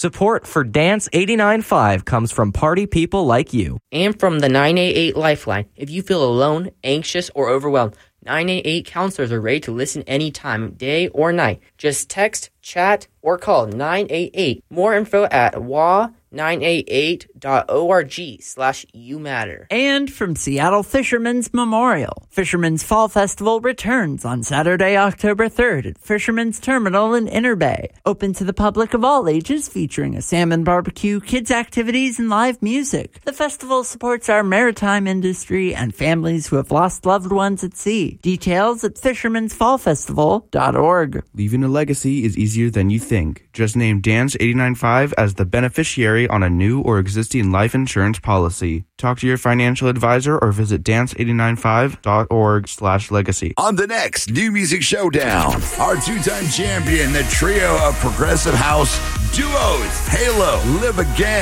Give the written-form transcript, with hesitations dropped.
Support for Dance 89.5 comes from party people like you. And from the 988 Lifeline. If you feel alone, anxious, or overwhelmed, 988 counselors are ready to listen anytime, day or night. Just text, chat, or call 988. More info at wa988.org/youmatter. And from Seattle Fishermen's Memorial, Fishermen's Fall Festival returns on Saturday, October 3rd at Fishermen's Terminal in Inner Bay. Open to the public of all ages, featuring a salmon barbecue, kids' activities, and live music. The festival supports our maritime industry and families who have lost loved ones at sea. Details at fishermansfallfestival.org. Leaving a legacy is easier than you think. Just name Dance 89.5 as the beneficiary on a new or existing life insurance policy. Talk to your financial advisor or visit dance895.org/legacy. On the next New Music Showdown, our two-time champion, the trio of progressive house duos, Halo, Live Again.